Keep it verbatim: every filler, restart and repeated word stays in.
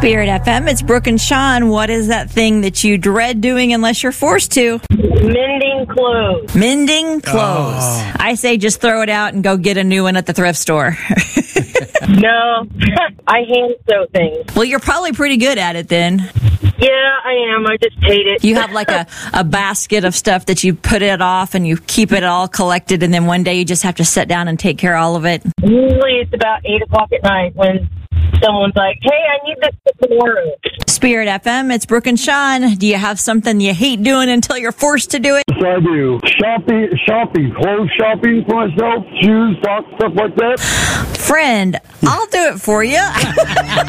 Spirit F M, it's Brooke and Sean. What is that thing that you dread doing unless you're forced to? Mending clothes. Mending clothes. Oh. I say just throw it out and go get a new one at the thrift store. No, I hand sew things. Well, you're probably pretty good at it then. Yeah, I am. I just hate it. You have like a, a basket of stuff that you put it off and you keep it all collected, and then one day you just have to sit down and take care of all of it. Usually it's about eight o'clock at night when someone's like, hey, I need this for tomorrow. Spirit F M, it's Brooke and Sean. Do you have something you hate doing until you're forced to do it? Yes, I do. Shopping, shopping, clothes shopping for myself, shoes, socks, stuff like that. Friend, I'll do it for you.